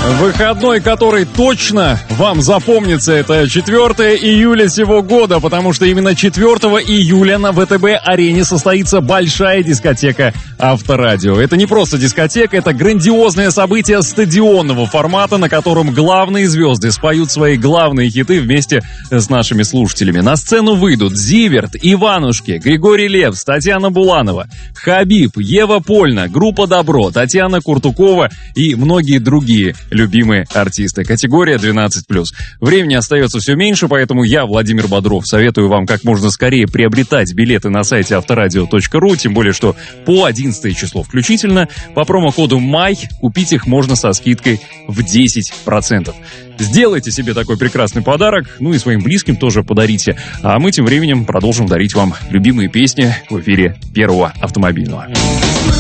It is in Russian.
Выходной, который точно вам запомнится, это 4 июля сего года, потому что именно 4 июля на ВТБ-арене состоится большая дискотека Авторадио. Это не просто дискотека, это грандиозное событие стадионного формата, на котором главные звезды споют свои главные хиты вместе с нашими слушателями. На сцену выйдут Зиверт, Иванушки, Григорий Лепс, Татьяна Буланова, Хабиб, Ева Польна, группа Добро, Татьяна Куртукова и многие другие любимые артисты. Категория 12+. Времени остается все меньше, поэтому я, Владимир Бодров, советую вам как можно скорее приобретать билеты на сайте авторадио.ру, тем более, что по 11 число включительно по промокоду МАЙ купить их можно со скидкой в 10%. Сделайте себе такой прекрасный подарок, ну и своим близким тоже подарите. А мы тем временем продолжим дарить вам любимые песни в эфире Первого автомобильного.